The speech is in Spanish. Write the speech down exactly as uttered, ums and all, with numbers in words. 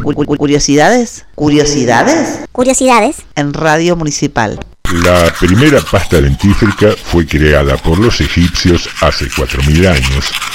Curiosidades, curiosidades, curiosidades en Radio Municipal. La primera pasta dentífrica fue creada por los egipcios hace cuatro mil años